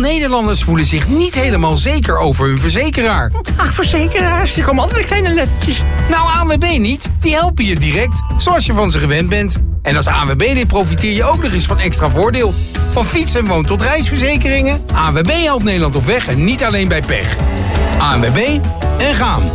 Nederlanders voelen zich niet helemaal zeker over hun verzekeraar. Ach, verzekeraars, die komen altijd met kleine lettertjes. Nou, ANWB niet. Die helpen je direct, zoals je van ze gewend bent. En als ANWB-lid profiteer je ook nog eens van extra voordeel. Van fiets- en woon- tot reisverzekeringen. ANWB helpt Nederland op weg en niet alleen bij pech. ANWB en gaan.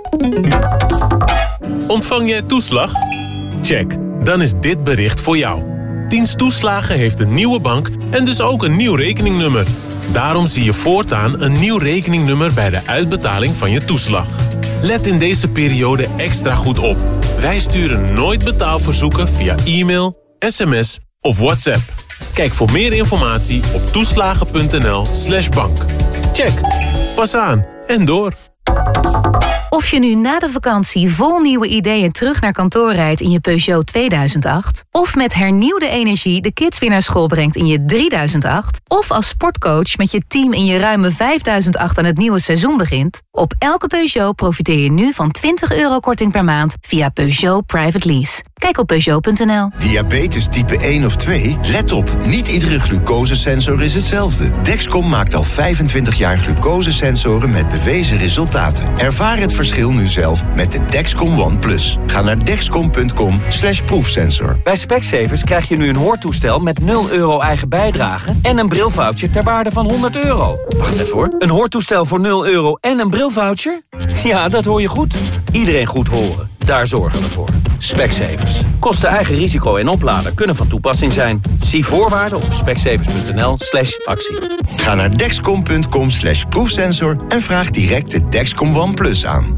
Ontvang jij toeslag? Check, dan is dit bericht voor jou. Dienst Toeslagen heeft een nieuwe bank en dus ook een nieuw rekeningnummer. Daarom zie je voortaan een nieuw rekeningnummer bij de uitbetaling van je toeslag. Let in deze periode extra goed op. Wij sturen nooit betaalverzoeken via e-mail, sms of WhatsApp. Kijk voor meer informatie op toeslagen.nl/bank. Check, pas aan en door. Of je nu na de vakantie vol nieuwe ideeën terug naar kantoor rijdt in je Peugeot 2008... of met hernieuwde energie de kids weer naar school brengt in je 3008... of als sportcoach met je team in je ruime 5008 aan het nieuwe seizoen begint... op elke Peugeot profiteer je nu van €20 korting per maand via Peugeot Private Lease. Kijk op Peugeot.nl. Diabetes type 1 of 2? Let op, niet iedere glucosesensor is hetzelfde. Dexcom maakt al 25 jaar glucosesensoren met bewezen resultaten. Ervaar het verschil nu zelf met de Dexcom One Plus. Ga naar dexcom.com/proefsensor. Bij Specsavers krijg je nu een hoortoestel met €0 eigen bijdrage... en een brilvoucher ter waarde van €100. Wacht even hoor. Een hoortoestel voor €0 en een brilvoucher? Ja, dat hoor je goed. Iedereen goed horen. Daar zorgen we voor. Specsavers. Kosten eigen risico en opladen kunnen van toepassing zijn. Zie voorwaarden op specsavers.nl/actie. Ga naar dexcom.com/proefsensor en vraag direct de Dexcom One Plus aan.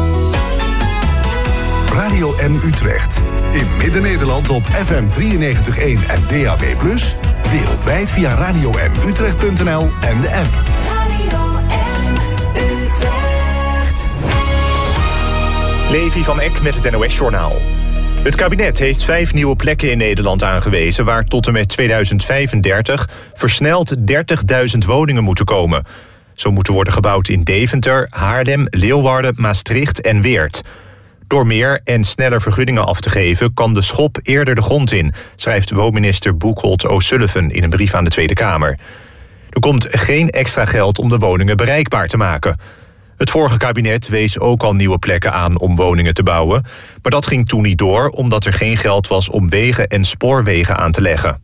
Radio M Utrecht. In Midden-Nederland op FM 93.1 en DAB+. Wereldwijd via radiomutrecht.nl en de app. Radio M Utrecht. Levi van Eck met het NOS-journaal. Het kabinet heeft 5 nieuwe plekken in Nederland aangewezen... waar tot en met 2035 versneld 30.000 woningen moeten komen. Zo moeten worden gebouwd in Deventer, Haarlem, Leeuwarden, Maastricht en Weert. Door meer en sneller vergunningen af te geven... kan de schop eerder de grond in, schrijft woonminister Boekholt O'Sullivan in een brief aan de Tweede Kamer. Er komt geen extra geld om de woningen bereikbaar te maken. Het vorige kabinet wees ook al nieuwe plekken aan om woningen te bouwen... maar dat ging toen niet door omdat er geen geld was om wegen en spoorwegen aan te leggen.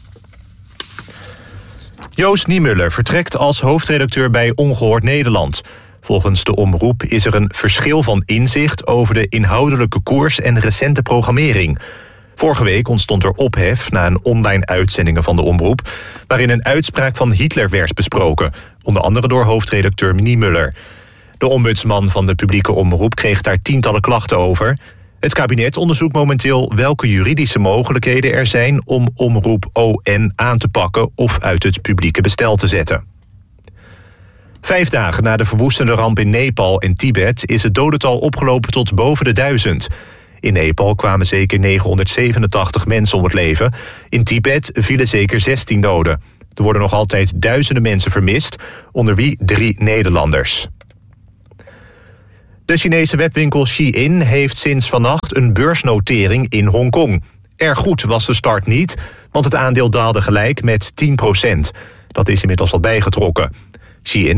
Joost Niemuller vertrekt als hoofdredacteur bij Ongehoord Nederland. Volgens de omroep is er een verschil van inzicht over de inhoudelijke koers en recente programmering. Vorige week ontstond er ophef na een online uitzendingen van de omroep... waarin een uitspraak van Hitler werd besproken, onder andere door hoofdredacteur Niemuller. De ombudsman van de publieke omroep kreeg daar tientallen klachten over. Het kabinet onderzoekt momenteel welke juridische mogelijkheden er zijn... om omroep ON aan te pakken of uit het publieke bestel te zetten. 5 dagen na de verwoestende ramp in Nepal en Tibet... is het dodental opgelopen tot boven de 1000. In Nepal kwamen zeker 987 mensen om het leven. In Tibet vielen zeker 16 doden. Er worden nog altijd duizenden mensen vermist, onder wie 3 Nederlanders. De Chinese webwinkel Shein heeft sinds vannacht een beursnotering in Hongkong. Erg goed was de start niet, want het aandeel daalde gelijk met 10%. Dat is inmiddels al bijgetrokken. Shein